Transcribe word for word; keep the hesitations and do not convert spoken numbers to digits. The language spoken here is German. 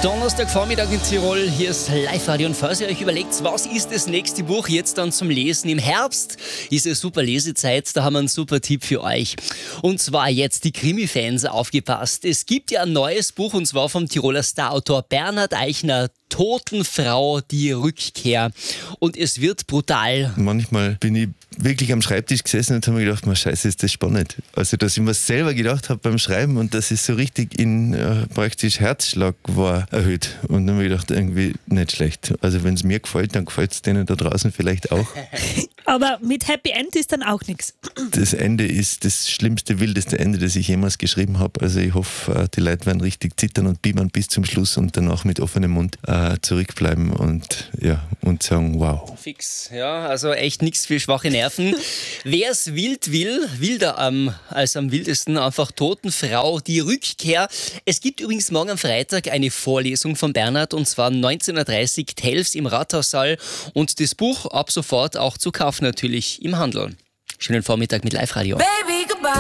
Donnerstagvormittag in Tirol, hier ist Live-Radio. Und falls ihr euch überlegt, was ist das nächste Buch jetzt dann zum Lesen im Herbst, ist eine super Lesezeit, da haben wir einen super Tipp für euch. Und zwar jetzt die Krimi-Fans aufgepasst. Es gibt ja ein neues Buch und zwar vom Tiroler Starautor Bernhard Eichner, Totenfrau, die Rückkehr. Und es wird brutal. Manchmal bin ich wirklich am Schreibtisch gesessen und habe mir gedacht, man, scheiße, ist das spannend. Also, dass ich mir selber gedacht habe beim Schreiben und dass es so richtig in äh, praktisch Herzschlag war erhöht. Und dann habe ich gedacht, irgendwie nicht schlecht. Also, wenn es mir gefällt, dann gefällt es denen da draußen vielleicht auch. Aber mit Happy End ist dann auch nichts. Das Ende ist das schlimmste, wildeste Ende, das ich jemals geschrieben habe. Also ich hoffe, die Leute werden richtig zittern und bibbern bis zum Schluss und danach mit offenem Mund äh, zurückbleiben und, ja, und sagen, wow. Fix, ja, also echt nichts für schwache Nerven. Wer es wild will, wilder ähm, als am wildesten, einfach Totenfrau, die Rückkehr. Es gibt übrigens morgen am Freitag eine Vorlesung von Bernhard und zwar neunzehn Uhr dreißig Telfs im Rathaussaal und das Buch ab sofort auch zu kaufen natürlich im Handel. Schönen Vormittag mit Live-Radio. Baby.